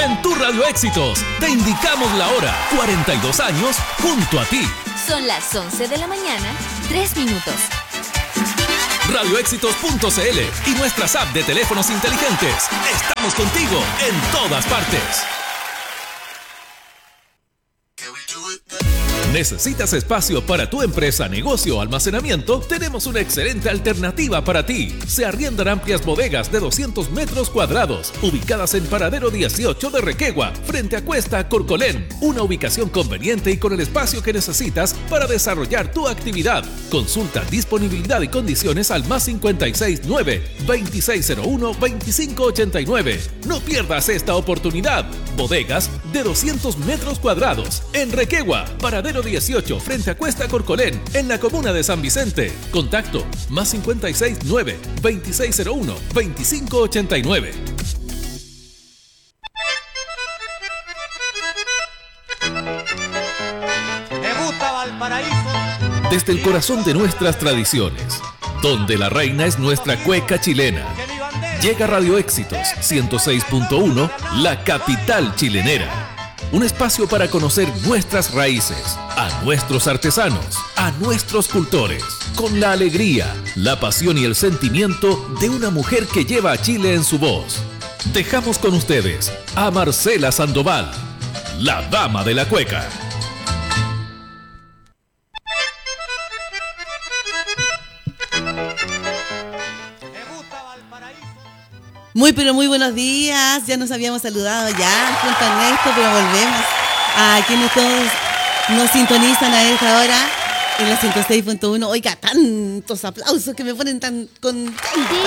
En tu Radio Éxitos te indicamos la hora. 42 años junto a ti. Son las 11 de la mañana, 3 minutos. Radioéxitos.cl y nuestras apps de teléfonos inteligentes. Estamos contigo en todas partes. ¿Necesitas espacio para tu empresa, negocio o almacenamiento? Tenemos una excelente alternativa para ti. Se arriendan amplias bodegas de 200 metros cuadrados, ubicadas en Paradero 18 de Requegua, frente a Cuesta Corcolén. Una ubicación conveniente y con el espacio que necesitas para desarrollar tu actividad. Consulta disponibilidad y condiciones al +56 9 2601 2589. No pierdas esta oportunidad. Bodegas de 200 metros cuadrados en Requegua, Paradero 18, frente a Cuesta Corcolén, en la comuna de San Vicente. Contacto +56 9 2601 2589. Me gusta Valparaíso. Desde el corazón de nuestras tradiciones, donde la reina es nuestra cueca chilena, llega Radio Éxitos 106.1, la capital chilenera. Un espacio para conocer nuestras raíces, a nuestros artesanos, a nuestros cultores, con la alegría, la pasión y el sentimiento de una mujer que lleva a Chile en su voz. Dejamos con ustedes a Marcela Sandoval, la dama de la cueca. Muy pero muy buenos días, ya nos habíamos saludado ya junto a Ernesto, pero volvemos a quienes todos nos sintonizan a esta hora en la 106.1. Oiga, tantos aplausos que me ponen tan contenta.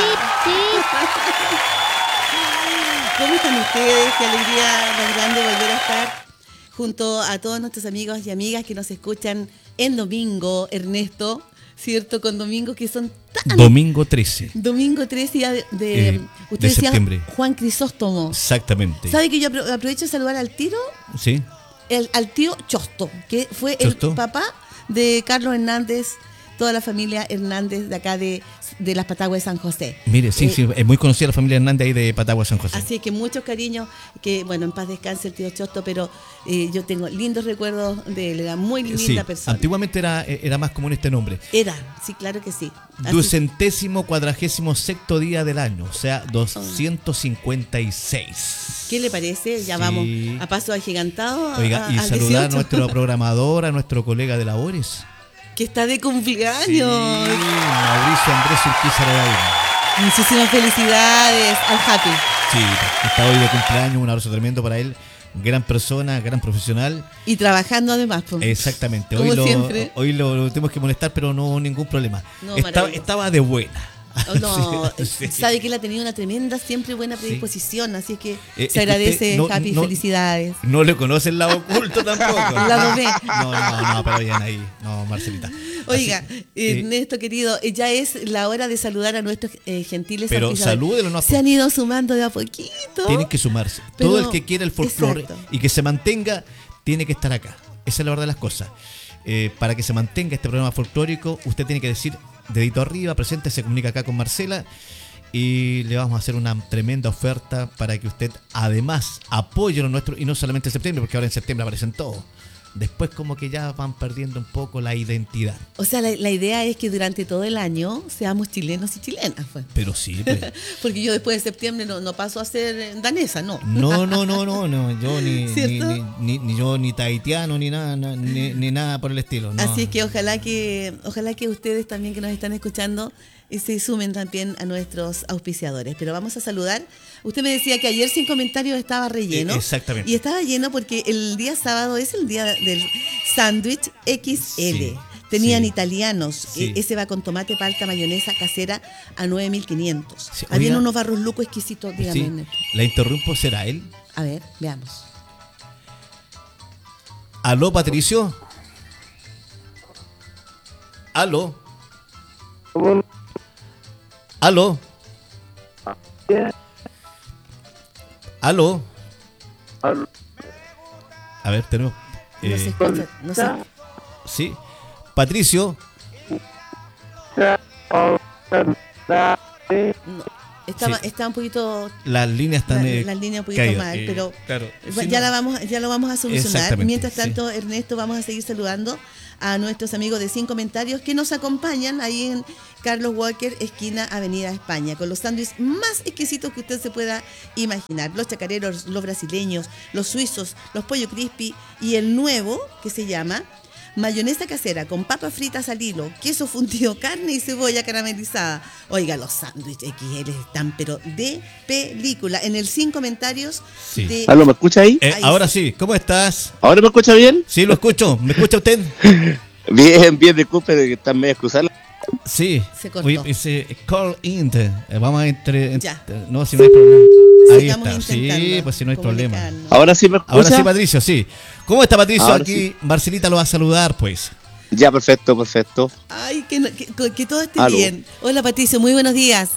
¿Cómo están ustedes? Qué alegría más grande volver a estar junto a todos nuestros amigos y amigas que nos escuchan en domingo, Ernesto, ¿cierto? Con domingo que son tan... Domingo 13. Domingo 13 de usted decía septiembre. Juan Crisóstomo. Exactamente. ¿Sabe que yo aprovecho de saludar al tiro? Sí. Al tío Chosto, que fue ¿Chosto? el papá de Carlos Hernández, toda la familia Hernández de acá de las Pataguas de San José. Mire, sí, es muy conocida la familia Hernández ahí de Patagua, San José. Así que muchos cariños, que bueno, en paz descanse el tío Chosto, pero yo tengo lindos recuerdos de él, era muy linda persona. Antiguamente era más común este nombre. Sí, claro que sí. 246º día del año, o sea, 256. ¿Qué le parece? Ya Sí. vamos a paso agigantado. Oiga, y al saludar 18. a nuestro programador, a nuestro colega de labores. Que está de cumpleaños. Sí, Mauricio Andrés Urquiza Aragaín. Muchísimas felicidades al Happy. Sí, está hoy de cumpleaños, un abrazo tremendo para él. Gran persona, gran profesional. Y trabajando además. Pues. Exactamente. Como siempre. Hoy lo tenemos que molestar, pero no ningún problema. No, estaba de buena. No, Sí. sabe que él ha tenido una tremenda, siempre buena predisposición, así es que se es agradece, que usted Happy, felicidades. No le conoce el lado oculto tampoco. El lado B. No, pero bien ahí. No, Marcelita. Oiga, Ernesto querido, ya es la hora de saludar a nuestros gentiles pero auspiciadores. salúdelo, no. Se han ido sumando de a poquito. Tienen que sumarse. Pero, todo el que quiera el folclore exacto. y que se mantenga, tiene que estar acá. Esa es la verdad de las cosas. Para que se mantenga este programa folclórico, usted tiene que decir dedito arriba, presente, se comunica acá con Marcela y le vamos a hacer una tremenda oferta para que usted además apoye lo nuestro, y no solamente en septiembre, porque ahora en septiembre aparecen todos. Después como que ya van perdiendo un poco la identidad. O sea, la idea es que durante todo el año seamos chilenos y chilenas. Pues. Pero sí, pues. Porque yo después de septiembre no paso a ser danesa, ¿no? No, yo ni yo ni tahitiano ni nada por el estilo. No. Así es que ojalá que ustedes también que nos están escuchando se sumen también a nuestros auspiciadores. Pero vamos a saludar. Usted me decía que ayer sin comentarios estaba relleno. Exactamente. Y estaba lleno porque el día sábado es el día del sándwich XL. Sí. Tenían Sí. italianos. Sí. Ese va con tomate, palta, mayonesa casera a 9.500. Sí, Habían oiga, unos barros lucos exquisitos, dígame. Sí, Ernesto. la interrumpo, ¿será él? A ver, veamos. ¿Aló, Patricio? ¿Aló? ¿Aló? ¿Aló? A ver, tenemos... No se escucha, no sé. Sí. Patricio. No, está un poquito... Las líneas están... las líneas un poquito caídas. mal, pero Claro, ya lo vamos a solucionar. Exactamente, Mientras tanto, Ernesto, vamos a seguir saludando a nuestros amigos de 100 comentarios que nos acompañan ahí en Carlos Walker, esquina Avenida España, con los sándwiches más exquisitos que usted se pueda imaginar. Los chacareros, los brasileños, los suizos, los pollo crispy y el nuevo que se llama mayonesa casera con papas fritas al hilo, queso fundido, carne y cebolla caramelizada. Oiga, los sándwiches XL están pero de película. En el 100 comentarios Sí. de... ¿Aló, me escucha ahí? Ahora sí, ¿cómo estás? ¿Ahora me escucha bien? Sí, lo escucho. ¿Me escucha usted? Bien, disculpe de que están medio cruzadas. Sí. Se cortó. Dice call in. Vamos a Ya. No, si no hay problema. Ahí Sigamos está. Sí, intentando pues si no hay problema. comunicarnos. ¿Ahora sí me escucha? Ahora sí, Patricio, sí. ¿Cómo está Patricio? Ahora Aquí sí. Marcelita lo va a saludar, pues. Ya, perfecto. Ay, que todo esté Aló. bien. Hola, Patricio, muy buenos días.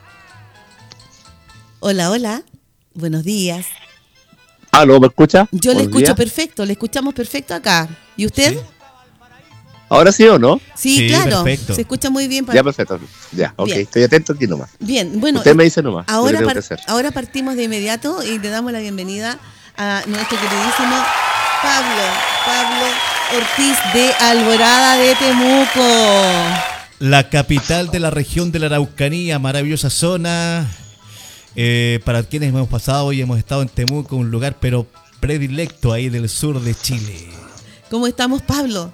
Hola. Buenos días. ¿Aló, me escucha? Yo le Buenos escucho días. perfecto, le escuchamos perfecto acá. ¿Y usted? Sí. ¿Ahora sí o no? Sí, Sí, claro. perfecto. Se escucha muy bien. Ya, perfecto. Ya, ok. Bien. Estoy atento aquí nomás. Bien, bueno. Usted me dice nomás. Ahora, lo que tengo que hacer. ahora partimos de inmediato y le damos la bienvenida a nuestro queridísimo Pablo Ortiz de Alborada de Temuco. La capital de la región de la Araucanía, maravillosa zona. Para quienes hemos pasado y hemos estado en Temuco, un lugar pero predilecto ahí del sur de Chile. ¿Cómo estamos, Pablo?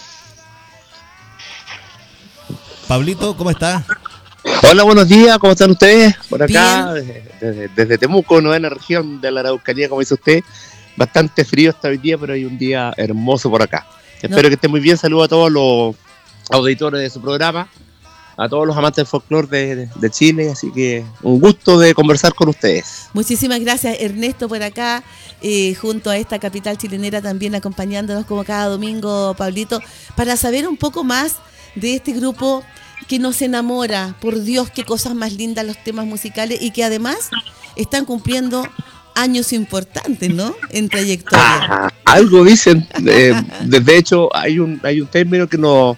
Pablito, ¿cómo está? Hola, buenos días. ¿Cómo están ustedes? Por acá, desde Temuco, novena región de la Araucanía, como dice usted. Bastante frío hasta hoy día, pero hay un día hermoso por acá. Espero que esté muy bien. Saludo a todos los auditores de su programa, a todos los amantes del folclore de Chile, así que un gusto de conversar con ustedes. Muchísimas gracias, Ernesto, por acá, junto a esta capital chilenera también acompañándonos como cada domingo, Pablito, para saber un poco más de este grupo que nos enamora. Por Dios, qué cosas más lindas los temas musicales y que además están cumpliendo años importantes, ¿no? En trayectoria. Algo dicen, de hecho hay un término que nos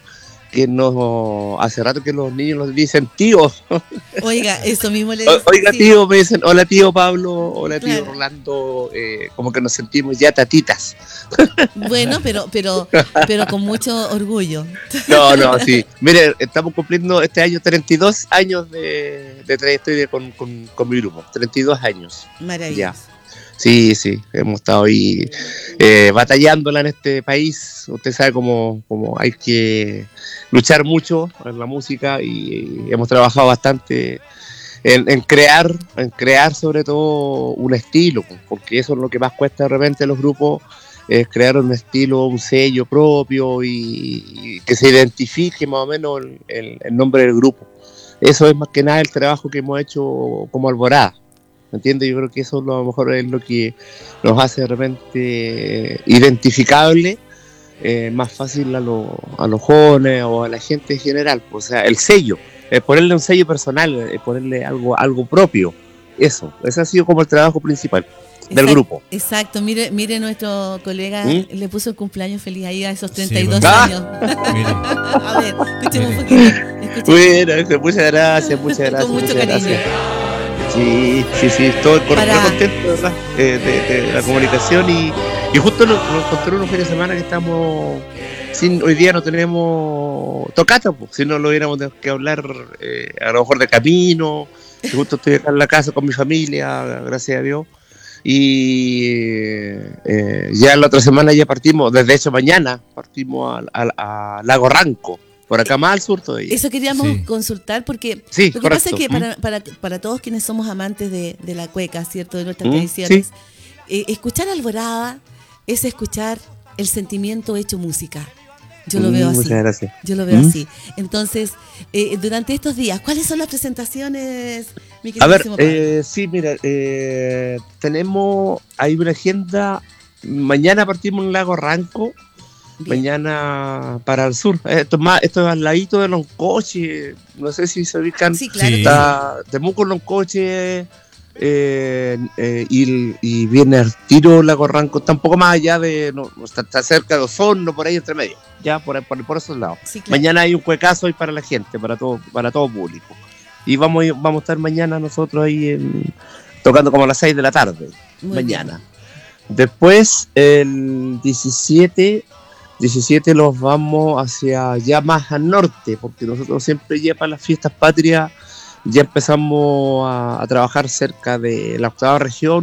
hace rato que los niños nos dicen tíos. Oiga, eso mismo le digo. Oiga, sí. tío, me dicen, hola tío Pablo, hola tío Claro. Rolando, como que nos sentimos ya tatitas. Bueno, pero con mucho orgullo. No, sí. Mire, estamos cumpliendo este año 32 años de trayectoria con mi grupo, 32 años. Maravilloso. Ya. Sí, hemos estado ahí batallándola en este país. Usted sabe cómo hay que luchar mucho en la música y hemos trabajado bastante en crear sobre todo un estilo, porque eso es lo que más cuesta de repente a los grupos, es crear un estilo, un sello propio y que se identifique más o menos el nombre del grupo. Eso es más que nada el trabajo que hemos hecho como Alborada. ¿Me entiendes? Yo creo que eso a lo mejor es lo que nos hace de repente identificable, más fácil a los jóvenes o a la gente en general. O sea, el sello, ponerle un sello personal, ponerle algo propio. Ese ha sido como el trabajo principal del grupo. Exacto, mire nuestro colega le puso el cumpleaños feliz ahí a esos 32 pues, años. Mire. A ver, escuchemos un Mire. poquito. Bueno, muchas gracias. Con mucho cariño. Gracias. Sí, estoy contento, ¿verdad? De la comunicación y justo nos encontró unos fines de semana que estamos hoy día no tenemos tocata, pues, si no lo hubiéramos que hablar a lo mejor de camino. Y justo estoy acá en la casa con mi familia, gracias a Dios. Y ya la otra semana ya partimos, desde hecho mañana partimos a Lago Ranco. Por acá más al sur todavía. Eso queríamos Sí. consultar porque Sí, lo que pasa es correcto. que para todos quienes somos amantes de la cueca, ¿cierto? De nuestras tradiciones, escuchar Alborada es escuchar el sentimiento hecho música. Yo lo veo así. Muchas gracias. Yo lo veo así. Entonces, durante estos días, ¿cuáles son las presentaciones, mi A ver, queridísimo Pablo? sí, mira, hay una agenda. Mañana partimos en Lago Ranco. Bien. Mañana para el sur. Esto es al ladito de Loncoche. No sé si se ubican. Sí, claro. Sí. que Está Temuco, Loncoche. Y viene al tiro Lago Ranco. Está un poco más allá está cerca de Osorno, por ahí entre medio. Ya por esos lados. sí, claro. Mañana hay un cuecazo ahí para la gente, para todo público. y vamos a estar mañana nosotros ahí tocando como a las 6 de la tarde, Muy mañana. Después, el 17 los vamos hacia ya más al norte, porque nosotros siempre ya para las fiestas patrias ya empezamos a trabajar cerca de la 8ª región